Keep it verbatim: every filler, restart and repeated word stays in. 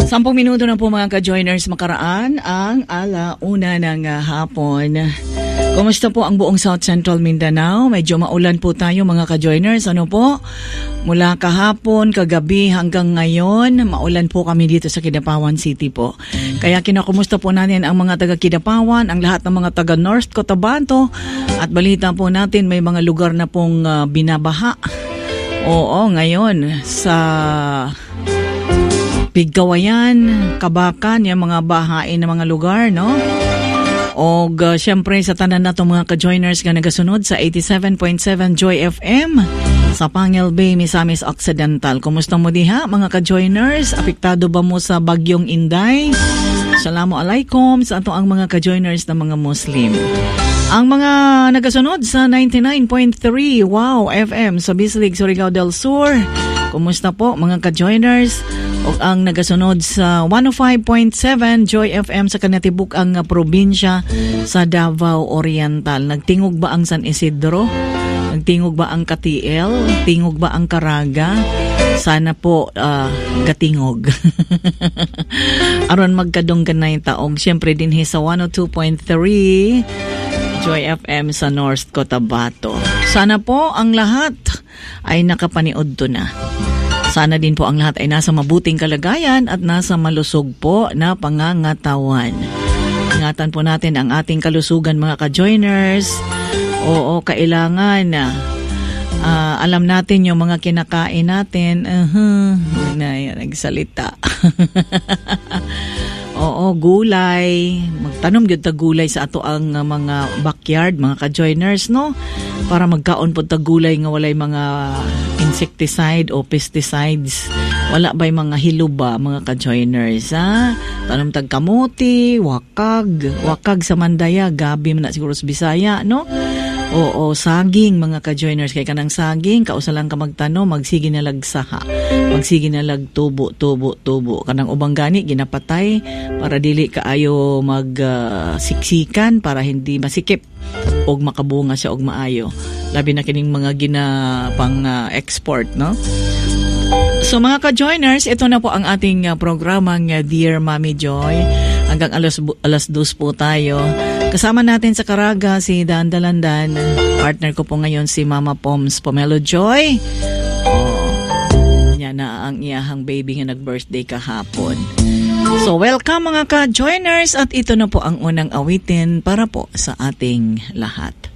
Sampung minuto na po mga ka-joiners makaraan ang alauna ng uh, hapon. Kumusta po ang buong South Central Mindanao? Medyo maulan po tayo mga ka-joiners. Ano po? Mula kahapon, kagabi hanggang ngayon, maulan po kami dito sa Kidapawan City po. Kaya kinakumusta po natin ang mga taga-Kidapawan, ang lahat ng mga taga-North Cotabato. At balita po natin may mga lugar na pong uh, binabaha. Oo, ngayon sa Pigkawayan, Kabakan, yung mga bahain na mga lugar, no? O uh, syempre sa tanan na itong mga ka-joiners nga nagasunod sa eighty-seven point seven Joy F M sa Pangil Bay, Misamis Occidental. Kumusta mo diha mga ka-joiners? Apektado ba mo sa Bagyong Inday? Assalamualaikum sa ato ang mga ka-joiners na mga Muslim. Ang mga nagasunod sa ninety-nine point three Wow F M sa Bislig, Surigao del Sur. Kumusta po mga ka-joiners? O ang nagasunod sa one oh five point seven Joy F M sa Kanatibuk ang uh, probinsya sa Davao Oriental. Nagtingog ba ang San Isidro? Nagtingog ba ang Katiel? Tingog ba ang Caraga? Sana po uh, gatingog. Aron magkadunggan na yung taong. Siyempre din sa one oh two point three Joy F M sa North Cotabato. Sana po ang lahat ay nakapaniod to na. Sana din po ang lahat ay nasa mabuting kalagayan at nasa malusog po na pangangatawan. Ingatan po natin ang ating kalusugan mga ka-joiners. Oo, kailangan na uh, alam natin yung mga kinakain natin. Uh-huh. Na yan, nagsalita. Oo, gulay. Magtanom gyud ta gulay sa ato ang uh, mga backyard, mga ka-joiners, no? Para magkaon po ta gulay nga walay mga insecticide o pesticides. Wala ba'y mga hiluba, mga ka-joiners, ha? Tanom tag kamuti, wakag. Wakag sa Mandaya, gabi man na siguro sa Bisaya, no? Oo, saging, mga ka-joiners. Kaya kanang saging, kausa lang ka magtano, magsige na lagsaha. Magsige na lag tubo, tubo, tubo. Kanang ubang gani, ginapatay para dili kaayo magsiksikan uh, para hindi masikip og makabunga siya og maayo. Labi na kining mga ginapang uh, export, no? So mga ka-joiners, ito na po ang ating uh, programang uh, Dear Mommy Joy. Hanggang alas, alas dos po tayo. Kasama natin sa Caraga si Dan Dalandan. Partner ko po ngayon si Mama Poms Pomelo Joy. Oh, yan na ang iyahang baby nga nag-birthday kahapon. So welcome mga ka-joiners at ito na po ang unang awitin para po sa ating lahat.